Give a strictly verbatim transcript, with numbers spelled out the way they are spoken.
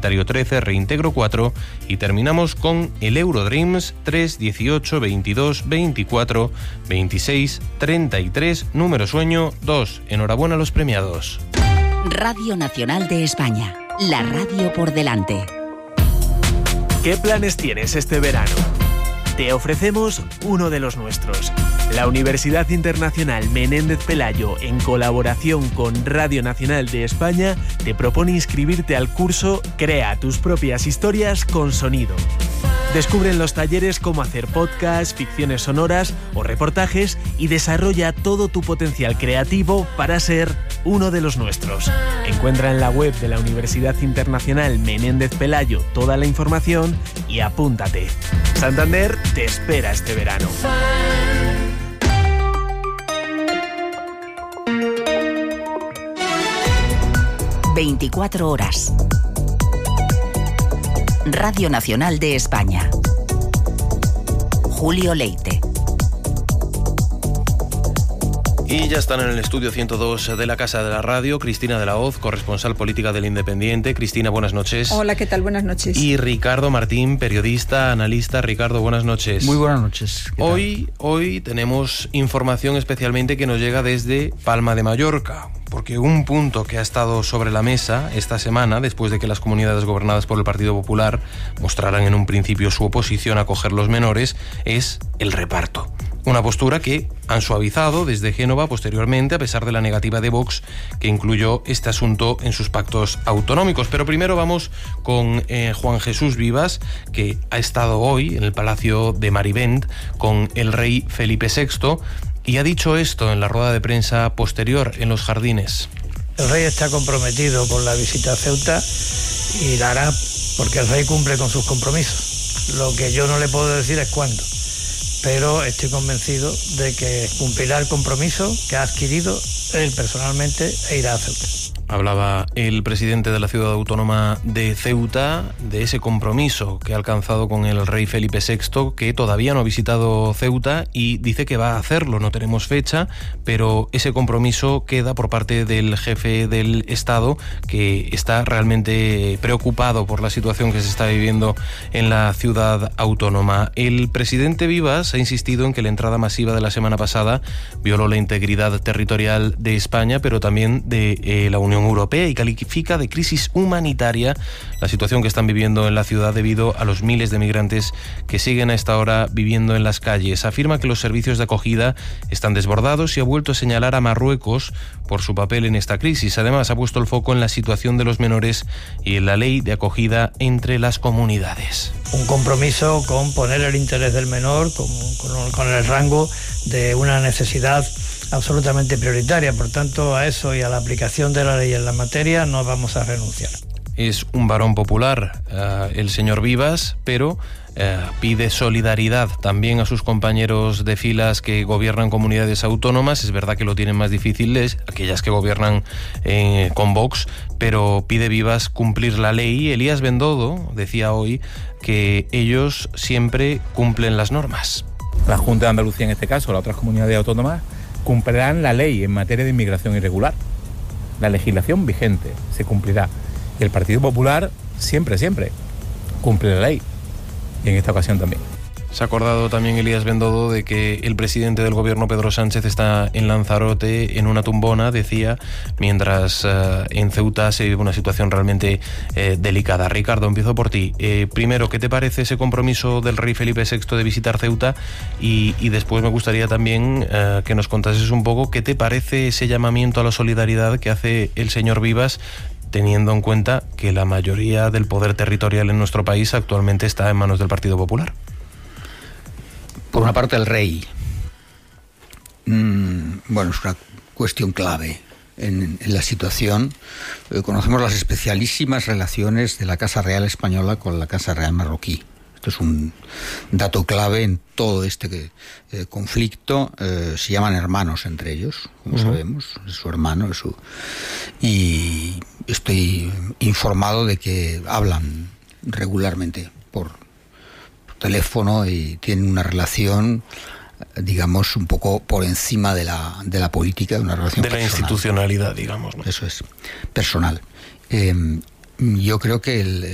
Sagitario trece, Reintegro cuatro y terminamos con el Eurodreams tres, dieciocho, veintidós, veinticuatro, veintiséis, treinta y tres, número sueño dos. Enhorabuena a los premiados. Radio Nacional de España, la radio por delante. ¿Qué planes tienes este verano? Te ofrecemos uno de los nuestros. La Universidad Internacional Menéndez Pelayo, en colaboración con Radio Nacional de España, te propone inscribirte al curso Crea tus propias historias con sonido. Descubre en los talleres cómo hacer podcasts, ficciones sonoras o reportajes y desarrolla todo tu potencial creativo para ser uno de los nuestros. Encuentra en la web de la Universidad Internacional Menéndez Pelayo toda la información y apúntate. Santander te espera este verano. veinticuatro horas. Radio Nacional de España. Julio Leite. Y ya están en el estudio ciento dos de la Casa de la Radio, Cristina de la Hoz, corresponsal política del Independiente. Cristina, buenas noches. Hola, ¿qué tal? Buenas noches. Y Ricardo Martín, periodista, analista. Ricardo, buenas noches. Muy buenas noches. Hoy, hoy tenemos información especialmente que nos llega desde Palma de Mallorca, porque un punto que ha estado sobre la mesa esta semana, después de que las comunidades gobernadas por el Partido Popular mostraran en un principio su oposición a acoger los menores, es el reparto. Una postura que han suavizado desde Génova posteriormente, a pesar de la negativa de Vox, que incluyó este asunto en sus pactos autonómicos. Pero primero vamos con eh, Juan Jesús Vivas, que ha estado hoy en el Palacio de Marivent con el rey Felipe sexto y ha dicho esto en la rueda de prensa posterior en los Jardines. El rey está comprometido con la visita a Ceuta y la hará porque el rey cumple con sus compromisos. Lo que yo no le puedo decir es cuándo, pero estoy convencido de que cumplirá el compromiso que ha adquirido él personalmente e irá a Ceuta. Hablaba el presidente de la ciudad autónoma de Ceuta de ese compromiso que ha alcanzado con el rey Felipe sexto, que todavía no ha visitado Ceuta y dice que va a hacerlo. No tenemos fecha, pero ese compromiso queda por parte del jefe del Estado, que está realmente preocupado por la situación que se está viviendo en la ciudad autónoma. El presidente Vivas ha insistido en que la entrada masiva de la semana pasada violó la integridad territorial de España, pero también de eh, la Unión Europea, y califica de crisis humanitaria la situación que están viviendo en la ciudad debido a los miles de migrantes que siguen a esta hora viviendo en las calles. Afirma que los servicios de acogida están desbordados y ha vuelto a señalar a Marruecos por su papel en esta crisis. Además, ha puesto el foco en la situación de los menores y en la ley de acogida entre las comunidades. Un compromiso con poner el interés del menor con, con, con el rango de una necesidad absolutamente prioritaria. Por tanto, a eso y a la aplicación de la ley en la materia no vamos a renunciar. Es un varón popular, uh, el señor Vivas, pero uh, pide solidaridad también a sus compañeros de filas que gobiernan comunidades autónomas. Es verdad que lo tienen más difícil, aquellas que gobiernan eh, con Vox, pero pide Vivas cumplir la ley. Elías Bendodo decía hoy que ellos siempre cumplen las normas. La Junta de Andalucía, en este caso, las otras comunidades autónomas, cumplirán la ley en materia de inmigración irregular. La legislación vigente se cumplirá. Y el Partido Popular siempre, siempre cumple la ley. Y en esta ocasión también. Se ha acordado también Elías Bendodo de que el presidente del gobierno, Pedro Sánchez, está en Lanzarote, en una tumbona, decía, mientras uh, en Ceuta se vive una situación realmente eh, delicada. Ricardo, empiezo por ti. Eh, primero, ¿qué te parece ese compromiso del rey Felipe sexto de visitar Ceuta? Y, y después me gustaría también uh, que nos contases un poco qué te parece ese llamamiento a la solidaridad que hace el señor Vivas, teniendo en cuenta que la mayoría del poder territorial en nuestro país actualmente está en manos del Partido Popular. Por una parte, el rey. Mm, bueno, es una cuestión clave en, en la situación. Eh, conocemos las especialísimas relaciones de la Casa Real Española con la Casa Real Marroquí. Esto es un dato clave en todo este eh, conflicto. Eh, se llaman hermanos entre ellos, como uh-huh. sabemos. Es su hermano. Es su... Y estoy informado de que hablan regularmente por teléfono y tienen una relación, digamos, un poco por encima de la de la política, una relación de la personal. Institucionalidad, digamos, ¿no? Eso es, personal. Eh, yo creo que el,